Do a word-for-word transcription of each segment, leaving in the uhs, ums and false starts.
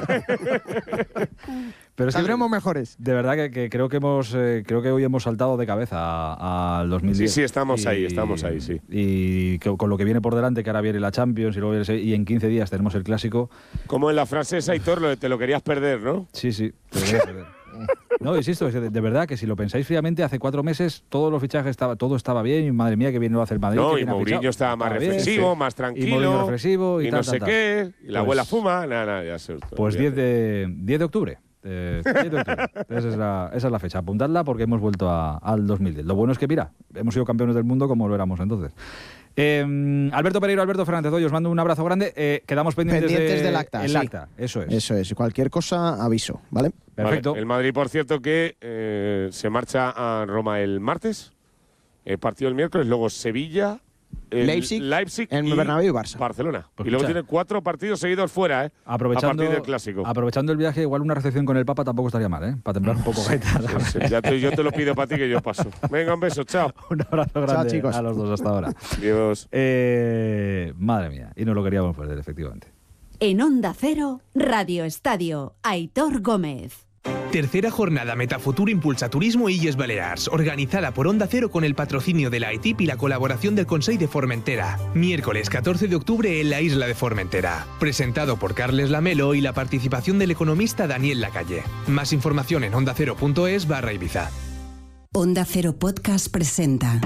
Pero es que Saldremos mejores. De verdad que, que creo que hemos eh, creo que hoy hemos saltado de cabeza al dos mil diez. Sí, sí, estamos y, ahí, estamos ahí, sí. Y que, con lo que viene por delante, que ahora viene la Champions y, luego viene, y en quince días tenemos el Clásico. Como en la frase esa, Aitor, lo de te lo querías perder, ¿no? Sí, sí, te lo querías perder. No, insisto, de, de verdad que si lo pensáis fríamente, hace cuatro meses todos los fichajes estaba, todo estaba bien y madre mía que bien lo hace el Madrid. No, que y Mourinho estaba más bien, reflexivo, sí. más tranquilo. Y Mourinho reflexivo y, y tal, no sé tal, qué, y la pues, abuela fuma, nada, nada, ya se. Pues diez de, diez de octubre. Eh, diez de octubre. Esa, es la, esa es la fecha. Apuntadla porque hemos vuelto a, al dos mil diez. Lo bueno es que, mira, hemos sido campeones del mundo como lo éramos entonces. Eh, Alberto Pereiro, Alberto Fernández, hoy os mando un abrazo grande. Eh, quedamos pendientes, pendientes de, del acta. El sí. acta, eso es. Eso es. Cualquier cosa, aviso, ¿vale? Perfecto. Vale. El Madrid, por cierto, que eh, se marcha a Roma el martes, el partido el miércoles, luego Sevilla, el Leipzig, Leipzig el y Bernabéu y Barça. Barcelona. Pues y luego escucha, tiene cuatro partidos seguidos fuera, ¿eh? Aprovechando, a partir del Clásico. Aprovechando el viaje, igual una recepción con el Papa tampoco estaría mal, ¿eh? Para temblar un poco. Sí, sí, ya te, yo te lo pido para ti que yo paso. Venga, un beso, chao. Un abrazo grande Chao, chicos. a los dos hasta ahora. Dios. Eh, madre mía, y no lo queríamos perder, efectivamente. En Onda Cero, Radio Estadio, Aitor Gómez. Tercera jornada Metafuturo Impulsa Turismo Illes Balears, organizada por Onda Cero con el patrocinio de la I T I P y la colaboración del Consell de Formentera. Miércoles catorce de octubre en la isla de Formentera. Presentado por Carles Lamelo y la participación del economista Daniel Lacalle. Más información en ondacero punto es barra Ibiza. Onda Cero Podcast presenta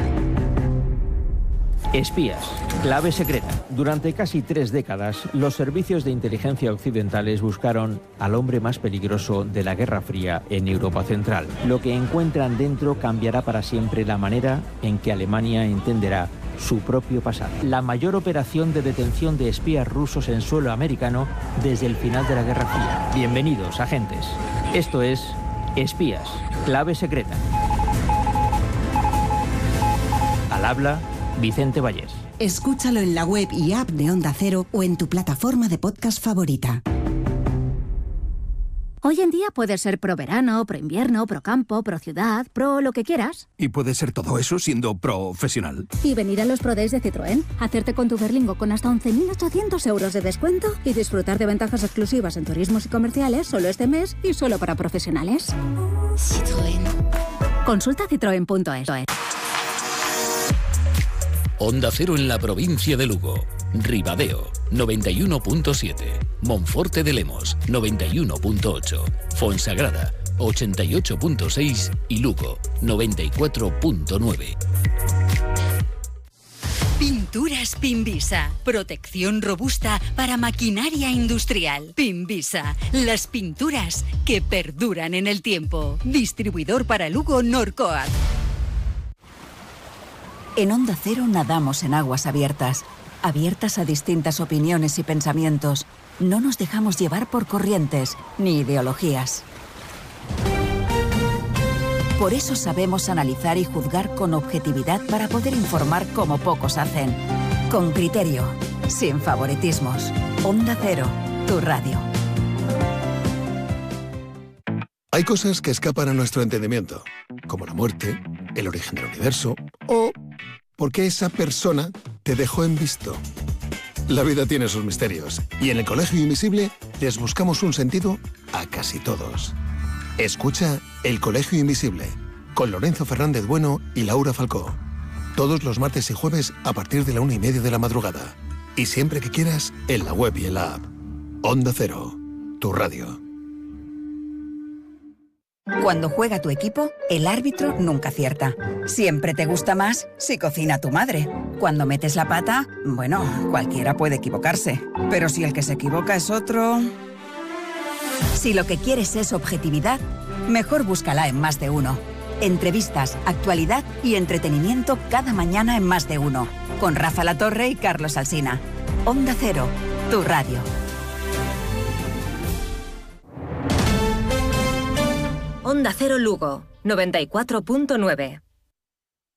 Espías, clave secreta. Durante casi tres décadas, los servicios de inteligencia occidentales buscaron al hombre más peligroso de la Guerra Fría en Europa Central. Lo que encuentran dentro cambiará para siempre la manera en que Alemania entenderá su propio pasado. La mayor operación de detención de espías rusos en suelo americano desde el final de la Guerra Fría. Bienvenidos, agentes. Esto es Espías, clave secreta. Al habla Vicente Vallés. Escúchalo en la web y app de Onda Cero o en tu plataforma de podcast favorita. Hoy en día puedes ser pro verano, pro invierno, pro campo, pro ciudad, pro lo que quieras. Y puedes ser todo eso siendo profesional. Y venir a los Pro Days de Citroën, hacerte con tu Berlingo con hasta once mil ochocientos euros de descuento y disfrutar de ventajas exclusivas en turismos y comerciales solo este mes y solo para profesionales. Citroën. Consulta citroen punto es. Onda Cero en la provincia de Lugo. Ribadeo, noventa y uno punto siete. Monforte de Lemos, noventa y uno punto ocho. Fonsagrada, ochenta y ocho punto seis. Y Lugo, noventa y cuatro punto nueve. Pinturas Pinvisa. Protección robusta para maquinaria industrial. Pinvisa. Las pinturas que perduran en el tiempo. Distribuidor para Lugo Norcoat. En Onda Cero nadamos en aguas abiertas, abiertas a distintas opiniones y pensamientos. No nos dejamos llevar por corrientes ni ideologías. Por eso sabemos analizar y juzgar con objetividad para poder informar como pocos hacen. Con criterio, sin favoritismos. Onda Cero, tu radio. Hay cosas que escapan a nuestro entendimiento, como la muerte, el origen del universo o por qué esa persona te dejó en visto. La vida tiene sus misterios y en el Colegio Invisible les buscamos un sentido a casi todos. Escucha El Colegio Invisible con Lorenzo Fernández Bueno y Laura Falcó. Todos los martes y jueves a partir de la una y media de la madrugada. Y siempre que quieras, en la web y en la app. Onda Cero, tu radio. Cuando juega tu equipo, el árbitro nunca acierta. Siempre te gusta más si cocina tu madre. Cuando metes la pata, bueno, cualquiera puede equivocarse. Pero si el que se equivoca es otro... Si lo que quieres es objetividad, mejor búscala en Más de Uno. Entrevistas, actualidad y entretenimiento cada mañana en Más de Uno. Con Rafa Latorre y Carlos Alsina. Onda Cero, tu radio. Onda Cero Lugo, noventa y cuatro punto nueve.